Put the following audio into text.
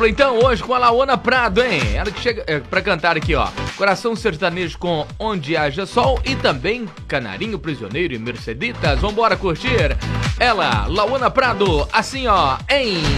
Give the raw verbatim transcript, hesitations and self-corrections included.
dupla então, hoje com a Lauana Prado, hein? Ela que chega é, pra cantar aqui, ó. Coração Sertanejo com Onde Haja Sol e também Canarinho Prisioneiro e Merceditas. Vambora curtir. Ela, Lauana Prado, assim ó, em...